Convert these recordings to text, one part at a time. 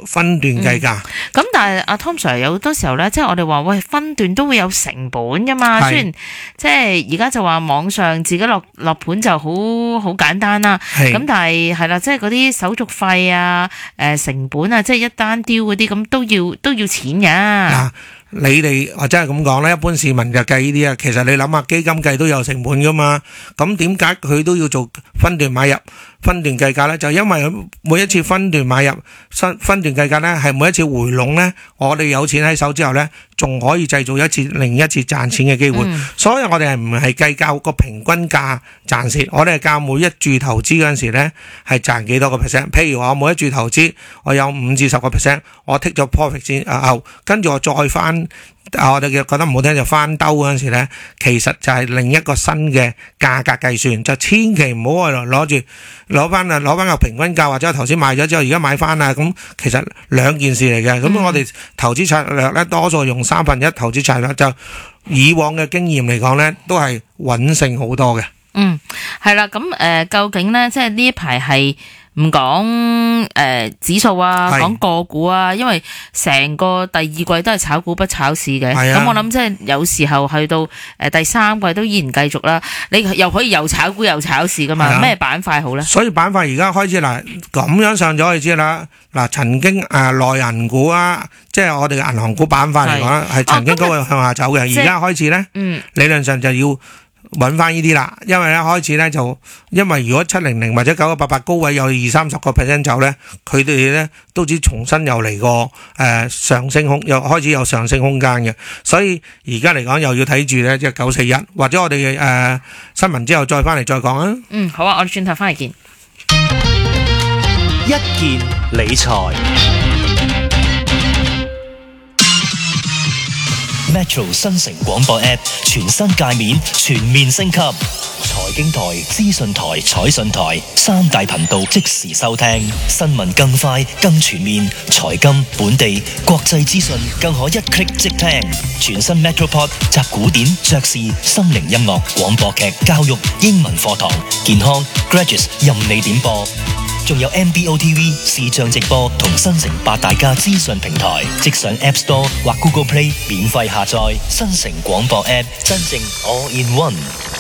分段計價。 咁但係阿 Tom Sir 有好多時候咧，即係我哋話喂分段都會有成本噶嘛。雖然即係而家就話網上自己落盤就好簡單啦。咁但係啦，即係嗰啲手續費啊、成本啊，即係一單雕嗰啲咁都要錢㗎。 你哋或者係咁講咧，一般市民就計呢啲啊。其實你諗下，基金計都有成本噶嘛。咁點解佢都要做分段買入、分段計價咧？就因為每一次分段買入、分段計價咧，係每一次回籠咧，我哋有錢喺手之後咧，仲可以製造另一次賺錢嘅機會。所以我哋係唔係計較個平均價賺蝕，我哋係較每一注投資嗰陣時咧係賺幾多個 percent。譬如我每一注投資我有5至10個 percent，我剔咗 profit 先跟住我再翻。我哋覺得唔好聽就翻兜嗰陣時咧，其實就係另一個新嘅價格計算，就千祈唔好攞翻個平均價，或者我頭先買咗之後而家買翻啊，咁其實兩件事嚟嘅。咁我哋投資策略咧，多數用1/3投資策略，就以往嘅經驗嚟講咧，都係穩勝好多嘅。 係啦，咁究竟咧，即係呢一排係唔講指數啊，講個股啊，因為成個第二季都係炒股不炒市嘅。咁我諗即係有時候去到第三季都依然繼續啦。你又可以又炒股又炒市噶嘛？咩板塊好咧？ 所以板塊而家開始咁樣上咗，你知啦。曾經內銀股啊，即係我哋嘅銀行股板塊嚟講係曾經都會向下走嘅。而家開始咧，理論上就要揾翻呢啲啦，因為咧開始咧因為如果700或者9188高位有20-30個 percent 走咧，佢哋咧都只重新又嚟過上升又開始有上升空間嘅，所以而家嚟講又要睇住咧，即係941或者我哋新聞之後再翻嚟再講啊。 好啊，我哋轉頭翻嚟見。 一件理財。Metro 新城廣播 App 全新界面全面升級，財經台、資訊台、彩訊台3大頻道即時收聽，新聞更快更全面，財金、本地、國際資訊更可一 click 即聽。全新 Metropod 集古典、爵士、心靈音樂、廣播劇、教育、英文課堂、健康、Graduates 任你點播。仲有 MBOTV 視像直播同新城8大家資訊平台，即上 App Store 或 Google Play 免費下載新城廣播 App， 真正 All in One。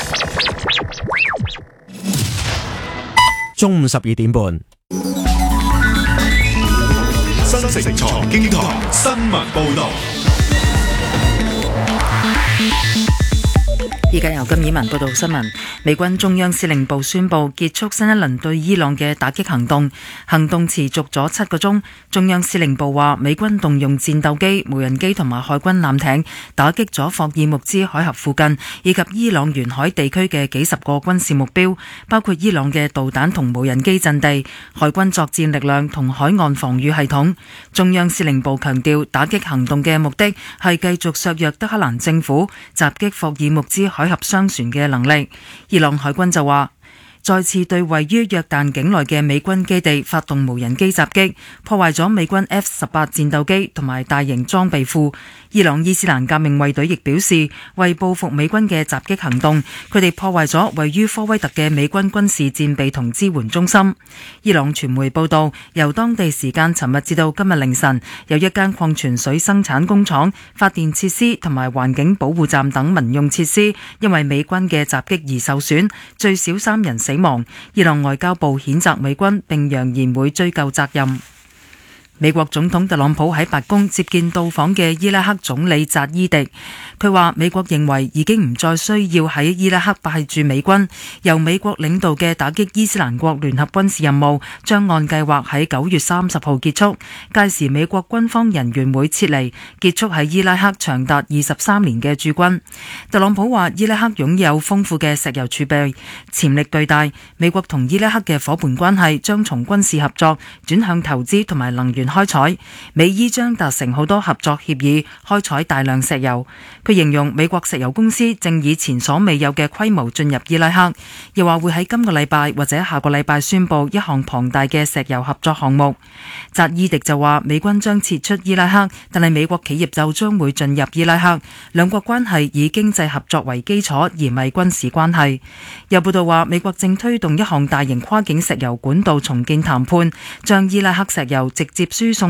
中午12點半， 新城財經台新聞報道。 而家由金以文報道新聞。美軍中央司令部宣布結束新一輪對伊朗嘅打擊行動，行動持續咗7個鐘。中央司令部話，美軍動用戰鬥機、無人機同埋海軍艦艇打擊咗霍爾木茲海峽附近以及伊朗沿海地區嘅幾十個軍事目標，包括伊朗嘅導彈同無人機陣地、海軍作戰力量同海岸防禦系統。中央司令部強調，打擊行動嘅目的係繼續削弱德黑蘭政府襲擊霍爾木茲海峽商船嘅能力。伊朗海軍就話，再次對位於約旦境內嘅美軍基地發動無人機襲擊，破壞咗美軍 F-18 戰鬥機同埋大型裝備庫。伊朗伊斯蘭革命衛隊亦表示，為報復美軍嘅襲擊行動，佢哋破壞咗位於科威特嘅美軍軍事戰備同支援中心。伊朗傳媒報道，由當地時間尋日至到今日凌晨，有一間礦泉水生產工廠、發電設施同埋環境保護站等民用設施因為美軍嘅襲擊而受損，最少3人死亡。伊朗外交部譴責美軍並揚言會追究責任。美國總統特朗普喺白宮接見到訪嘅伊拉克總理扎伊迪，佢話美國認為已經唔再需要喺伊拉克派駐美軍，由美國領導嘅打擊伊斯蘭國聯合軍事任務將按計劃喺9月30號結束，屆時美國軍方人員會撤離，結束喺伊拉克長達23年嘅駐軍。特朗普話伊拉克擁有豐富嘅石油儲備，潛力巨大，美國同伊拉克嘅伙伴關係將從軍事合作轉向投資同埋能源開採，美伊將達成好多合作協議，開採大量石油。佢形容美國石油公司正以前所未有嘅規模進入伊拉克，又話會喺今個禮拜或者下個禮拜宣布一項龐大嘅石油合作項目。扎伊迪就話美軍將撤出伊拉克，但係美國企業就將會進入伊拉克，兩國關係以經濟合作為基礎，而唔係軍事關係。有報道話美國正推動一項大型跨境石油管道重建談判，將伊拉克石油直接輸送